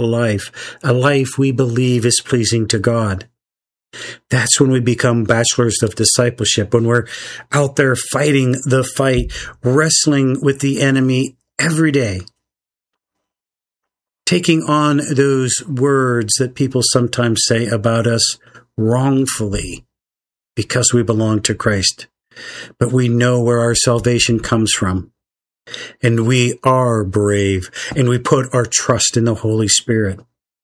life, a life we believe is pleasing to God. That's when we become bachelors of discipleship, when we're out there fighting the fight, wrestling with the enemy every day, taking on those words that people sometimes say about us wrongfully because we belong to Christ. But we know where our salvation comes from. And we are brave, and we put our trust in the Holy Spirit.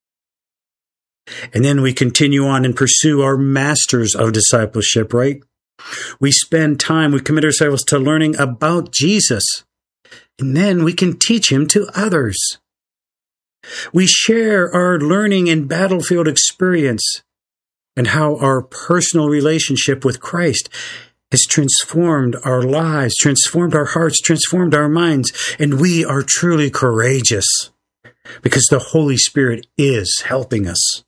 And then we continue on and pursue our masters of discipleship, right? We spend time, we commit ourselves to learning about Jesus, and then we can teach him to others. We share our learning and battlefield experience and how our personal relationship with Christ has transformed our lives, transformed our hearts, transformed our minds, and we are truly courageous because the Holy Spirit is helping us.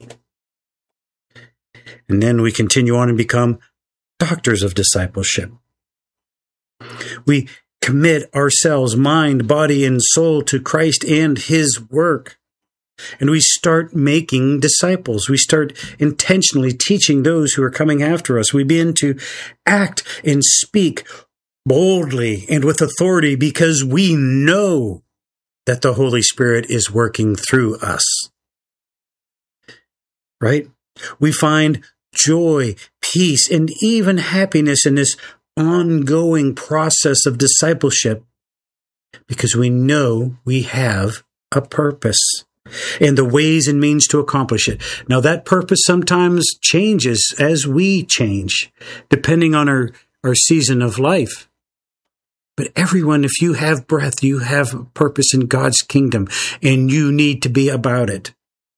And then we continue on and become doctors of discipleship. We commit ourselves, mind, body, and soul to Christ and his work. And we start making disciples. We start intentionally teaching those who are coming after us. We begin to act and speak boldly and with authority because we know that the Holy Spirit is working through us. Right? We find joy, peace, and even happiness in this ongoing process of discipleship because we know we have a purpose and the ways and means to accomplish it. Now, that purpose sometimes changes as we change, depending on our season of life. But everyone, if you have breath, you have a purpose in God's kingdom, and you need to be about it.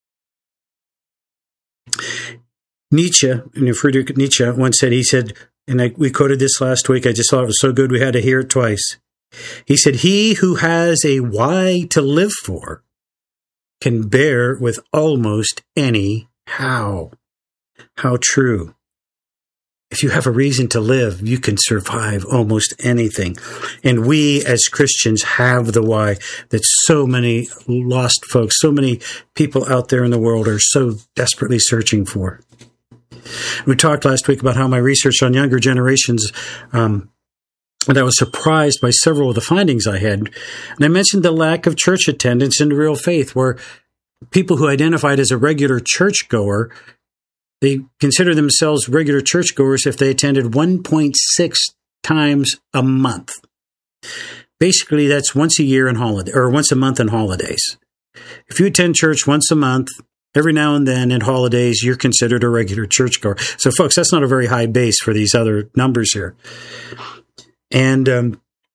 Nietzsche, Friedrich Nietzsche once said, he said, and we quoted this last week, I just thought it was so good we had to hear it twice. He said, "He who has a why to live for can bear with almost any how." How true. If you have a reason to live, you can survive almost anything. And we as Christians have the why that so many lost folks, so many people out there in the world are so desperately searching for. We talked last week about how my research on younger generations, and I was surprised by several of the findings I had. And I mentioned the lack of church attendance in real faith, where people who identified as a regular churchgoer, they consider themselves regular churchgoers if they attended 1.6 times a month. Basically, that's once a year in holiday, or once a month in holidays. If you attend church once a month, every now and then in holidays, you're considered a regular churchgoer. So, folks, that's not a very high base for these other numbers here. And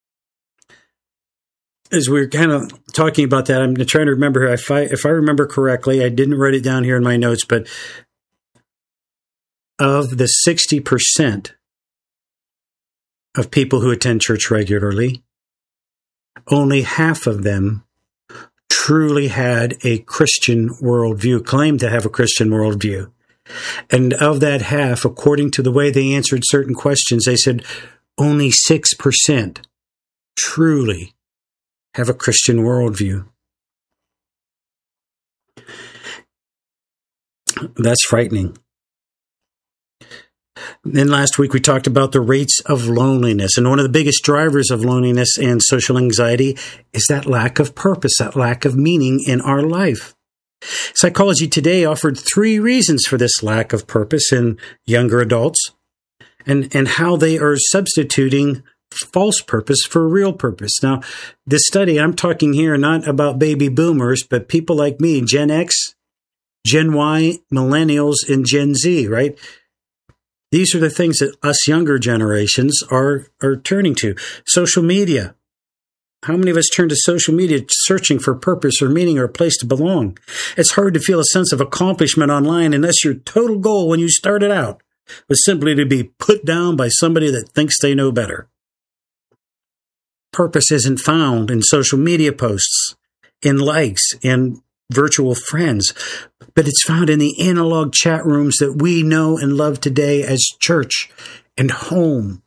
as we're kind of talking about that, I'm trying to remember if I remember correctly, I didn't write it down here in my notes, but of the 60% of people who attend church regularly, only half of them truly had a Christian worldview, claimed to have a Christian worldview. And of that half, according to the way they answered certain questions, they said only 6% truly have a Christian worldview. That's frightening. Then last week we talked about the rates of loneliness. And one of the biggest drivers of loneliness and social anxiety is that lack of purpose, that lack of meaning in our life. Psychology Today offered 3 reasons for this lack of purpose in younger adults and how they are substituting false purpose for real purpose. Now, this study, I'm talking here not about baby boomers, but people like me, Gen X, Gen Y, millennials, and Gen Z, right? These are the things that us younger generations are turning to. Social media. How many of us turn to social media searching for purpose or meaning or a place to belong? It's hard to feel a sense of accomplishment online unless your total goal when you started out was simply to be put down by somebody that thinks they know better. Purpose isn't found in social media posts, in likes, in virtual friends, but it's found in the analog chat rooms that we know and love today as church and home.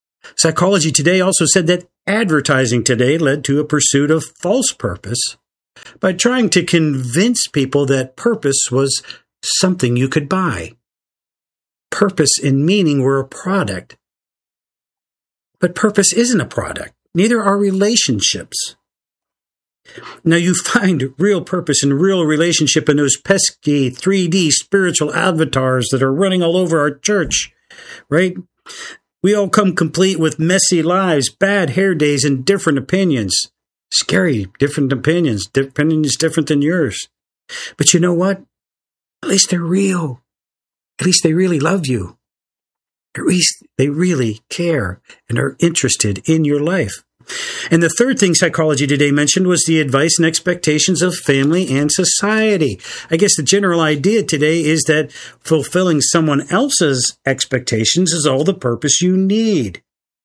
Psychology Today also said that advertising today led to a pursuit of false purpose by trying to convince people that purpose was something you could buy. Purpose and meaning were a product. But purpose isn't a product. Neither are relationships. Now, you find real purpose and real relationship in those pesky 3D spiritual avatars that are running all over our church, right? We all come complete with messy lives, bad hair days, and different opinions. Scary, different opinions. Opinions different than yours. But you know what? At least they're real. At least they really love you. At least they really care and are interested in your life. And the third thing Psychology Today mentioned was the advice and expectations of family and society. I guess the general idea today is that fulfilling someone else's expectations is all the purpose you need.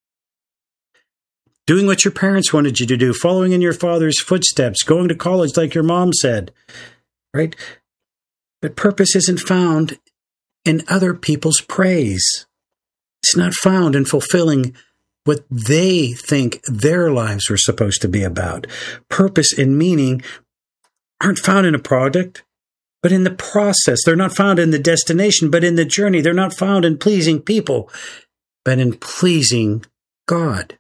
Doing what your parents wanted you to do, following in your father's footsteps, going to college like your mom said, right? But purpose isn't found in other people's praise. It's not found in fulfilling what they think their lives were supposed to be about. Purpose and meaning aren't found in a product, but in the process. They're not found in the destination, but in the journey. They're not found in pleasing people, but in pleasing God.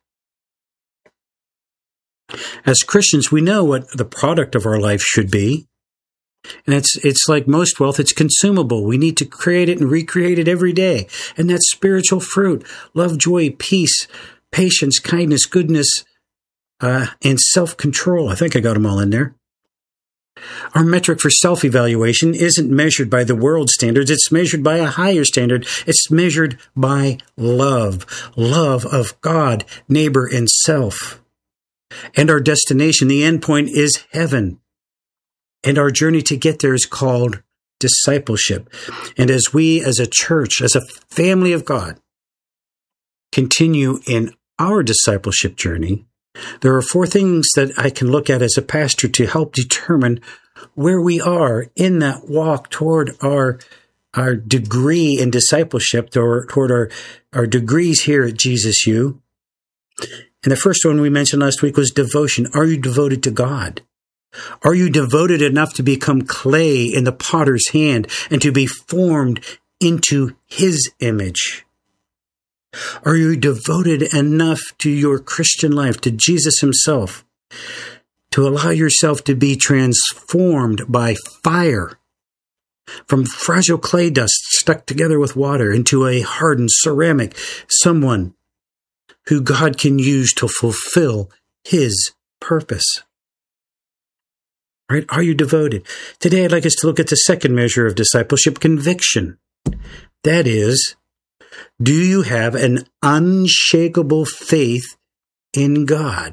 As Christians, we know what the product of our life should be. And it's like most wealth, it's consumable. We need to create it and recreate it every day. And that's spiritual fruit: love, joy, peace, patience, kindness, goodness, and self-control. I think I got them all in there. Our metric for self-evaluation isn't measured by the world's standards. It's measured by a higher standard. It's measured by love of God, neighbor, and self. And our destination, the end point, is heaven. And our journey to get there is called discipleship. And as we, as a church, as a family of God, continue in our discipleship journey, there are 4 things that I can look at as a pastor to help determine where we are in that walk toward our degree in discipleship, toward our degrees here at Jesus U. And the first one we mentioned last week was devotion. Are you devoted to God? Are you devoted enough to become clay in the potter's hand and to be formed into his image? Are you devoted enough to your Christian life, to Jesus himself, to allow yourself to be transformed by fire from fragile clay dust stuck together with water into a hardened ceramic, someone who God can use to fulfill his purpose? Right? Are you devoted? Today, I'd like us to look at the second measure of discipleship: conviction. That is, do you have an unshakable faith in God?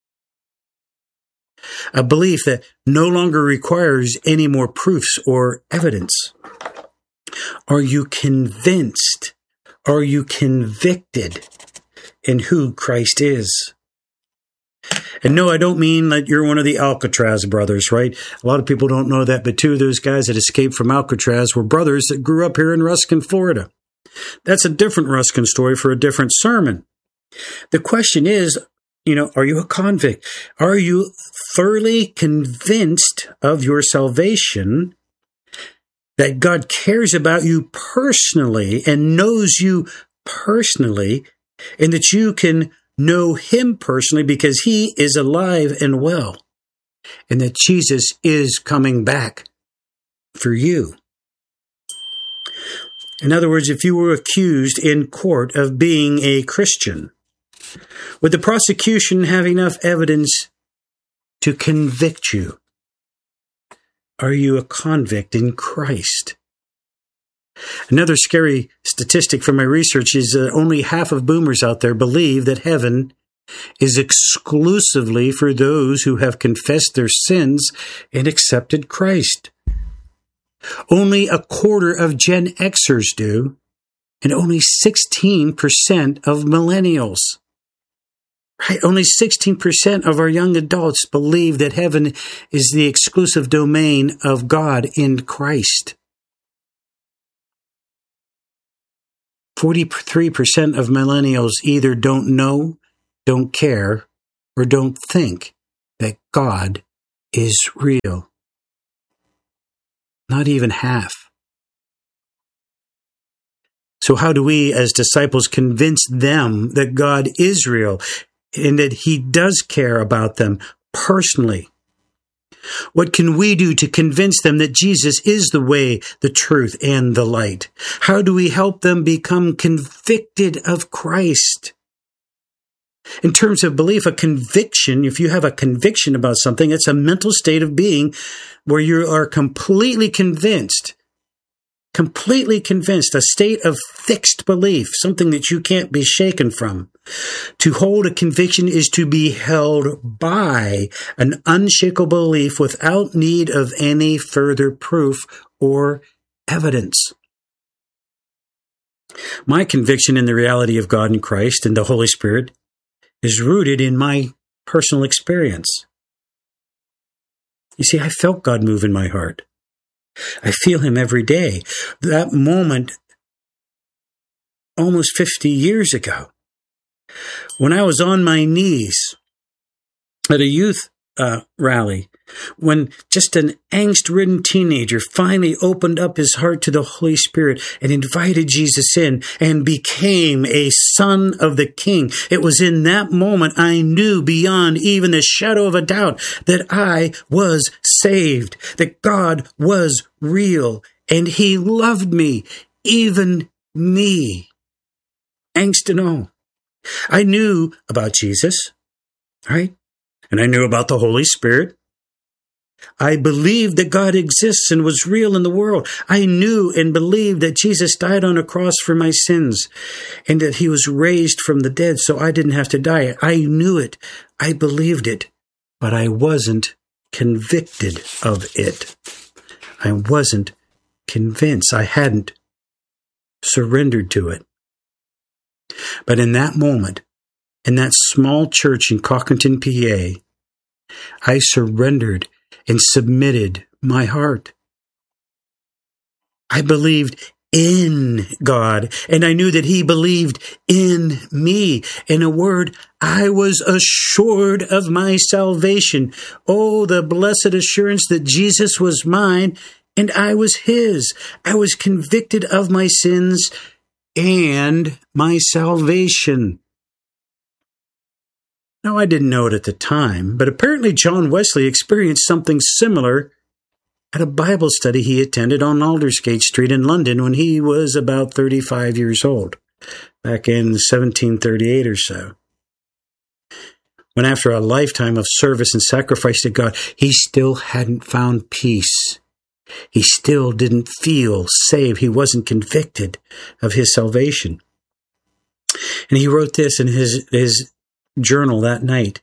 A belief that no longer requires any more proofs or evidence. Are you convinced? Are you convicted in who Christ is? And no, I don't mean that you're one of the Alcatraz brothers, right? A lot of people don't know that, but 2 of those guys that escaped from Alcatraz were brothers that grew up here in Ruskin, Florida. That's a different Ruskin story for a different sermon. The question is, are you a convict? Are you thoroughly convinced of your salvation, that God cares about you personally and knows you personally, and that you can know him personally because he is alive and well, and that Jesus is coming back for you? In other words, if you were accused in court of being a Christian, would the prosecution have enough evidence to convict you? Are you a convict in Christ? Another scary statistic from my research is that only half of boomers out there believe that heaven is exclusively for those who have confessed their sins and accepted Christ. Only a quarter of Gen Xers do, and only 16% of millennials. Right? Only 16% of our young adults believe that heaven is the exclusive domain of God in Christ. 43% of millennials either don't know, don't care, or don't think that God is real. Not even half. So how do we as disciples convince them that God is real and that He does care about them personally? What can we do to convince them that Jesus is the way, the truth, and the light? How do we help them become convicted of Christ? In terms of belief, a conviction, if you have a conviction about something, it's a mental state of being where you are completely convinced, a state of fixed belief, something that you can't be shaken from. To hold a conviction is to be held by an unshakable belief without need of any further proof or evidence. My conviction in the reality of God and Christ and the Holy Spirit is rooted in my personal experience. You see, I felt God move in my heart. I feel Him every day. That moment, almost 50 years ago, when I was on my knees at a youth rally, when just an angst-ridden teenager finally opened up his heart to the Holy Spirit and invited Jesus in and became a son of the King. It was in that moment I knew beyond even the shadow of a doubt that I was saved, that God was real, and He loved me, even me. Angst and all. I knew about Jesus, right? And I knew about the Holy Spirit. I believed that God exists and was real in the world. I knew and believed that Jesus died on a cross for my sins and that He was raised from the dead so I didn't have to die. I knew it. I believed it. But I wasn't convicted of it. I wasn't convinced. I hadn't surrendered to it. But in that moment, in that small church in Cockerton, PA, I surrendered and submitted my heart. I believed in God, and I knew that He believed in me. In a word, I was assured of my salvation. Oh, the blessed assurance that Jesus was mine and I was His. I was convicted of my sins and my salvation. Now, I didn't know it at the time, but apparently John Wesley experienced something similar at a Bible study he attended on Aldersgate Street in London when he was about 35 years old, back in 1738 or so. When after a lifetime of service and sacrifice to God, he still hadn't found peace. He still didn't feel saved. He wasn't convicted of his salvation. And he wrote this in his journal that night.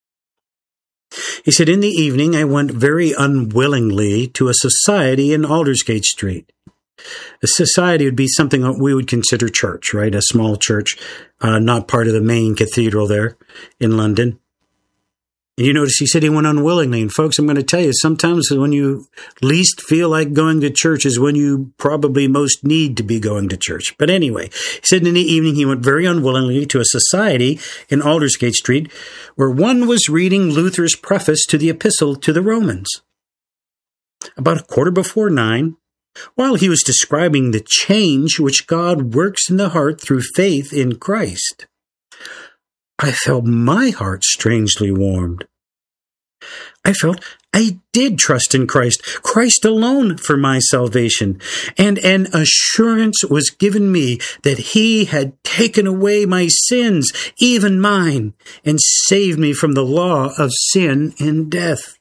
He said, "In the evening, I went very unwillingly to a society in Aldersgate Street." A society would be something that we would consider church, right? A small church, not part of the main cathedral there in London. And you notice he said he went unwillingly. And folks, I'm going to tell you, sometimes when you least feel like going to church is when you probably most need to be going to church. But anyway, he said in the evening he went very unwillingly to a society in Aldersgate Street where one was reading Luther's preface to the Epistle to the Romans. About 9:15, while he was describing the change which God works in the heart through faith in Christ, I felt my heart strangely warmed. I felt I did trust in Christ, Christ alone for my salvation, and an assurance was given me that He had taken away my sins, even mine, and saved me from the law of sin and death.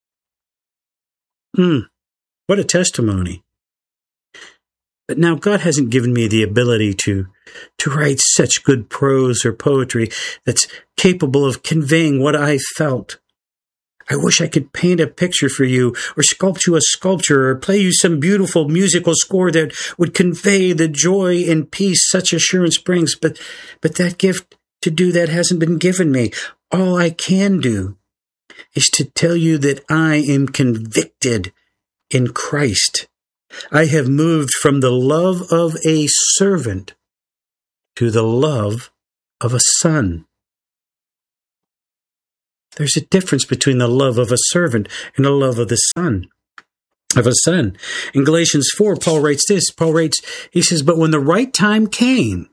What a testimony. But now God hasn't given me the ability to write such good prose or poetry that's capable of conveying what I felt. I wish I could paint a picture for you, or sculpt you a sculpture, or play you some beautiful musical score that would convey the joy and peace such assurance brings. But that gift to do that hasn't been given me. All I can do is to tell you that I am convicted in Christ. I have moved from the love of a servant to the love of a son. There's a difference between the love of a servant and the love of the son. Of a son. In Galatians 4, Paul writes this. He says, but when the right time came,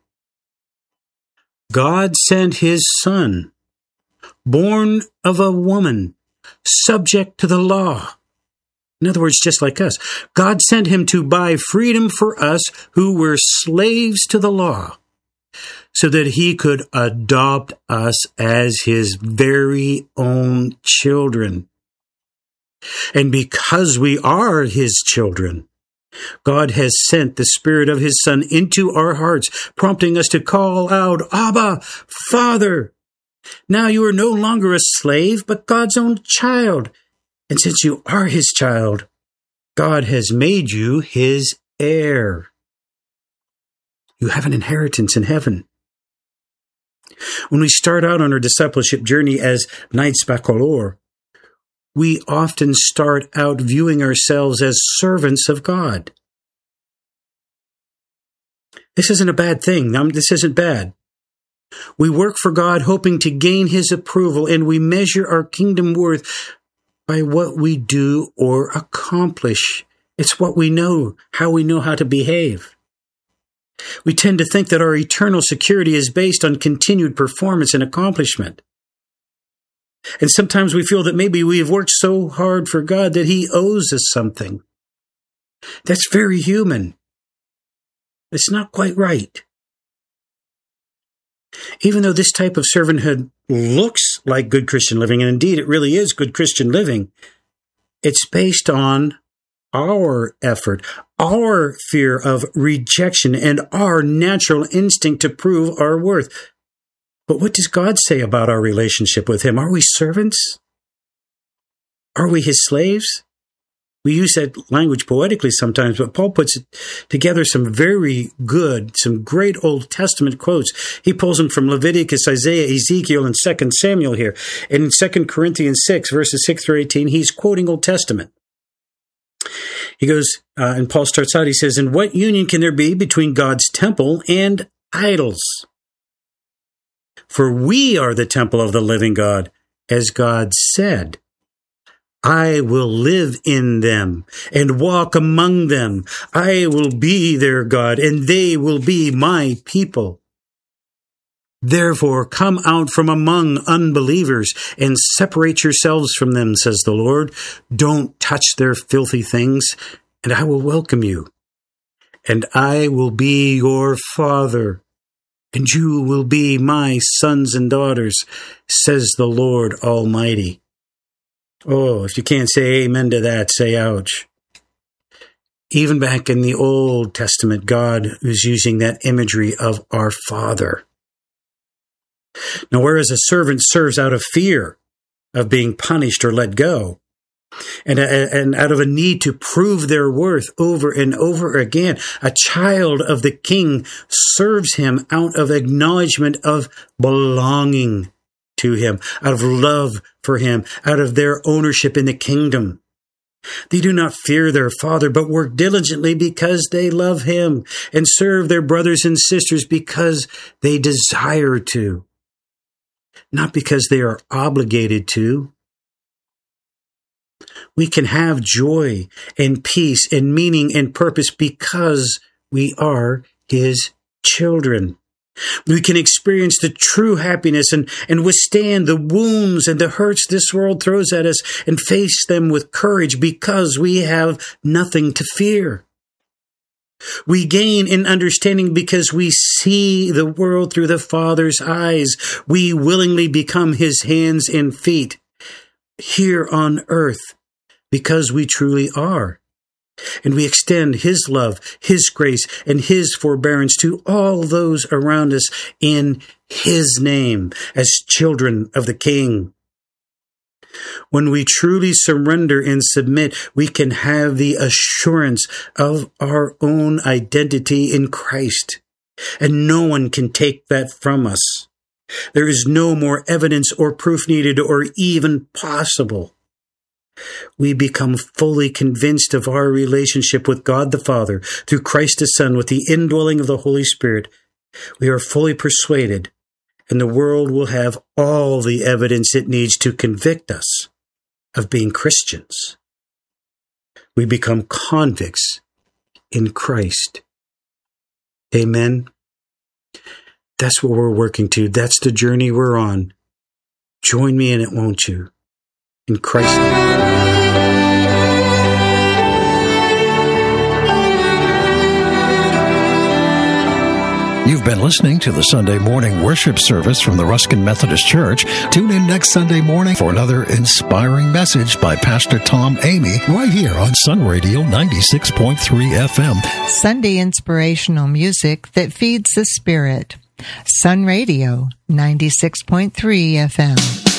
God sent his son, born of a woman, subject to the law. In other words, just like us. God sent him to buy freedom for us who were slaves to the law, so that he could adopt us as his very own children. And because we are his children, God has sent the Spirit of his Son into our hearts, prompting us to call out, Abba, Father. Now you are no longer a slave, but God's own child. And since you are his child, God has made you his heir. You have an inheritance in heaven. When we start out on our discipleship journey as Knights Bacolor, we often start out viewing ourselves as servants of God. This isn't a bad thing. This isn't bad. We work for God hoping to gain his approval, and we measure our kingdom worth by what we do or accomplish. It's what we know, how we know how to behave. We tend to think that our eternal security is based on continued performance and accomplishment. And sometimes we feel that maybe we have worked so hard for God that he owes us something. That's very human. It's not quite right. Even though this type of servanthood looks like good Christian living, and indeed it really is good Christian living, it's based on our effort, our fear of rejection, and our natural instinct to prove our worth. But what does God say about our relationship with him? Are we servants? Are we his slaves? We use that language poetically sometimes, but Paul puts together some great Old Testament quotes. He pulls them from Leviticus, Isaiah, Ezekiel, and 2 Samuel here. And in 2 Corinthians 6, verses 6 through 18, he's quoting Old Testament. He goes, and Paul starts out, he says, "And what union can there be between God's temple and idols? For we are the temple of the living God, as God said, I will live in them and walk among them. I will be their God, and they will be my people. Therefore, come out from among unbelievers and separate yourselves from them, says the Lord. Don't touch their filthy things, and I will welcome you. And I will be your Father, and you will be my sons and daughters, says the Lord Almighty." Oh, if you can't say amen to that, say ouch. Even back in the Old Testament, God was using that imagery of our Father. Now, whereas a servant serves out of fear of being punished or let go, and out of a need to prove their worth over and over again, a child of the King serves him out of acknowledgement of belonging to him, out of love for him, out of their ownership in the kingdom. They do not fear their father, but work diligently because they love him, and serve their brothers and sisters because they desire to, not because they are obligated to. We can have joy and peace and meaning and purpose because we are his children. We can experience the true happiness and withstand the wounds and the hurts this world throws at us and face them with courage because we have nothing to fear. We gain in understanding because we see the world through the Father's eyes. We willingly become his hands and feet here on earth because we truly are. And we extend his love, his grace, and his forbearance to all those around us in his name as children of the King. When we truly surrender and submit, we can have the assurance of our own identity in Christ, and no one can take that from us. There is no more evidence or proof needed or even possible. We become fully convinced of our relationship with God the Father through Christ the Son with the indwelling of the Holy Spirit. We are fully persuaded and the world will have all the evidence it needs to convict us of being Christians. We become convicts in Christ. Amen. That's what we're working to. That's the journey we're on. Join me in it, won't you? In Christ's name. You've been listening to the Sunday morning worship service from the Ruskin Methodist Church. Tune in next Sunday morning for another inspiring message by Pastor Tom Amy right here on Sun Radio 96.3 FM. Sunday inspirational music that feeds the spirit. Sun Radio 96.3 FM.